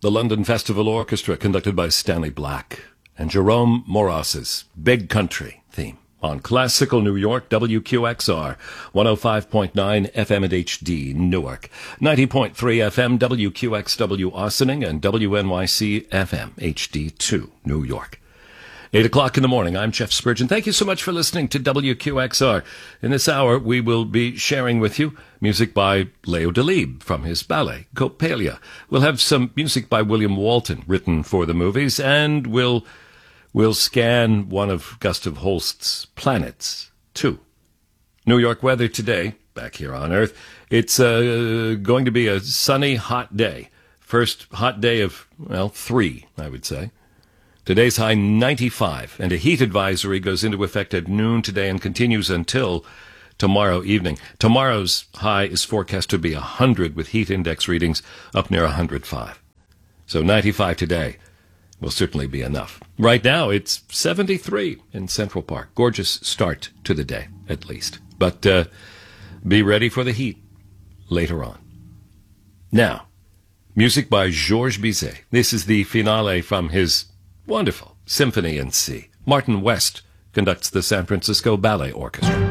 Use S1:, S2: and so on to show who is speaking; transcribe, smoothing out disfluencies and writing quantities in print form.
S1: the London Festival Orchestra, conducted by Stanley Black, and Jerome Moras's Big Country theme on Classical New York, WQXR, 105.9 FM and HD, Newark, 90.3 FM, WQXW, Ossining, and WNYC FM, HD2, New York. 8 o'clock in the morning, I'm Jeff Spurgeon. Thank you so much for listening to WQXR. In this hour, we will be sharing with you music by Leo Delibes from his ballet, Coppelia. We'll have some music by William Walton, written for the movies, and we'll scan one of Gustav Holst's planets, too. New York weather today, back here on Earth, it's going to be a sunny, hot day. First hot day of, 3, I would say. Today's high 95, and a heat advisory goes into effect at noon today and continues until tomorrow evening. Tomorrow's high is forecast to be 100, with heat index readings up near 105. So 95 today will certainly be enough. Right now, it's 73 in Central Park. Gorgeous start to the day, at least. But be ready for the heat later on. Now, music by Georges Bizet. This is the finale from his wonderful Symphony in C. Martin West conducts the San Francisco Ballet Orchestra.